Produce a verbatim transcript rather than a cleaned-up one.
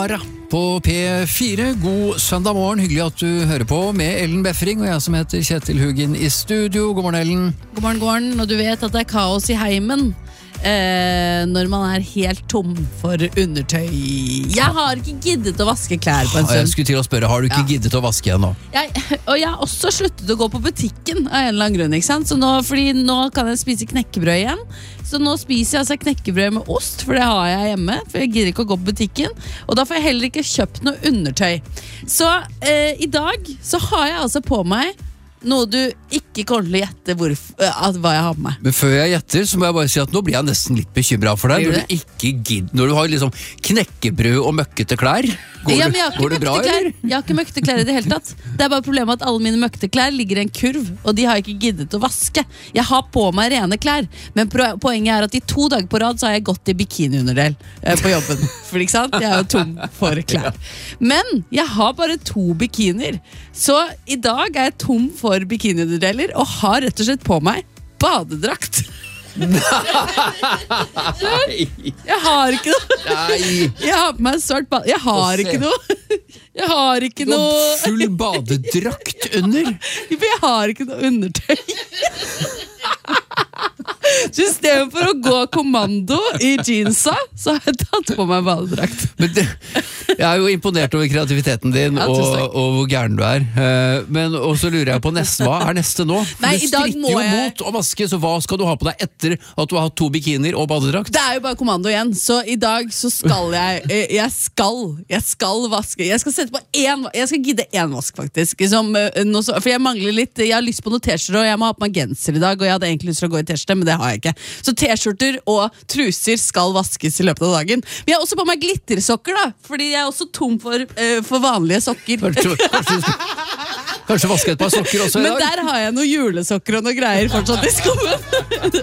Sahara på P fire. God søndag morgen, hyggelig at du hører på med Ellen Befring og jeg som heter Kjetil Hugin i studio. God morgen, Ellen. God morgen, god morgen, og du vet at det er kaos i heimen eh, når man er helt tom for undertøy. Jeg har ikke giddet å vaske klær på en stund. Jeg skulle til å spørre, har du ikke ja. giddet å vaske igjen nå? Jeg, og jeg har også sluttet å gå på butikken av en eller annen grunn, ikke sant? Så nå, fordi nå kan jeg spise knekkebrød igjen. Så nå spiser jeg altså knekkebrød med ost, for det har jeg hjemme, for jeg gidder ikke å gå på butikken. Og da får jeg heller ikke kjøpt noe undertøy. Så eh, i dag så har jeg altså på meg noe du ikke kommer til å gjette hvor, uh, hva jeg har på meg. Men før jeg gjetter, så må jeg bare si at nå blir jeg nesten litt bekymret for deg. Når du ikke gidder, når du har liksom knekkebrød og møkkete klær. Går, ja, det, går det bra, klær. eller? Jeg har ikke møkkete klær i det hele tatt. Det er bare problemet at alle mine møkkete klær ligger i en kurv, og de har jeg ikke giddet å vaske. Jeg har på meg rene klær, men poenget er at i to dager på rad så har jeg gått i bikini-underdel uh, på jobben. For ikke sant? Jeg er jo tom for klær. Men jeg har bare to bikinier, så i dag er jeg tom for bikini-underdeler og har rett og slett på meg badedrakt. Nei. Jeg har ikke noe. Nei. Jeg har på meg svart bad. Jeg har ikke noe. Jeg har ikke noe. Du har full badedrakt under. Jeg har ikke noe undertøy. Så i stedet for å gå kommando i jeansa, så har jeg tatt på meg badedrakt. Men det, jeg er jo imponert over kreativiteten din ja, og, og hvor gæren du er. Men også lurer jeg på neste, hva er neste nå? For Nei, du i dag stritter må jo jeg... mot å vaske, så hva skal du ha på deg etter at du har hatt to bikinier og badedrakt? Det er jo bare kommando igjen, så i dag så skal jeg, jeg skal, jeg skal vaske. Jeg skal sette på en, jeg skal gidde en vask faktisk, som, for jeg mangler litt, jeg har lyst på noen t-skjorter, og jeg må ha på meg genser i dag, og jeg hadde egentlig lyst til å gå i t-skjorter, men det har jeg ikke. Så t-skjorter og truser skal vaskes i løpet av dagen. Men jeg har også på meg glittersokker da, fordi jeg er også tom for, uh, for vanlige sokker. Kanskje, kanskje, kanskje vaske et par sokker også i dag? Men der har jeg noen julesokker og noen greier fortsatt i skoen.